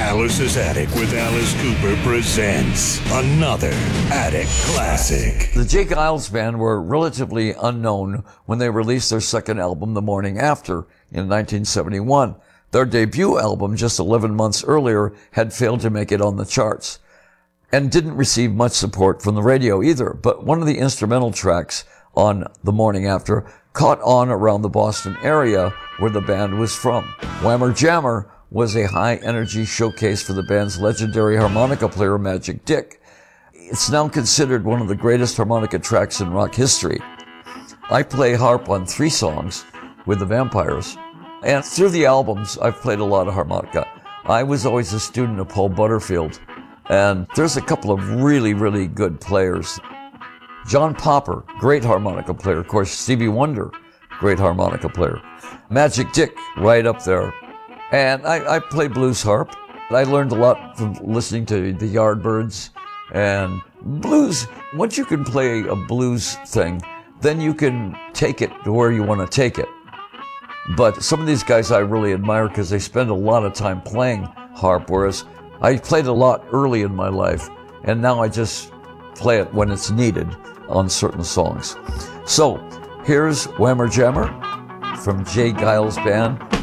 Alice's Attic with Alice Cooper presents another Attic Classic. The J. Geils Band were relatively unknown when they released their second album, The Morning After, in 1971. Their debut album, just 11 months earlier, had failed to make it on the charts and didn't receive much support from the radio either. But one of the instrumental tracks on The Morning After caught on around the Boston area where the band was from. Whammer Jammer was a high-energy showcase for the band's legendary harmonica player, Magic Dick. It's now considered one of the greatest harmonica tracks in rock history. I play harp on 3 songs with the Vampires, and through the albums, I've played a lot of harmonica. I was always a student of Paul Butterfield, and there's a couple of really, really good players. John Popper, great harmonica player. Of course, Stevie Wonder, great harmonica player. Magic Dick, right up there. And I play blues harp. I learned a lot from listening to the Yardbirds. And blues, once you can play a blues thing, then you can take it to where you want to take it. But some of these guys I really admire because they spend a lot of time playing harp, whereas I played a lot early in my life, and now I just play it when it's needed on certain songs. So here's Whammer Jammer from J. Geils Band.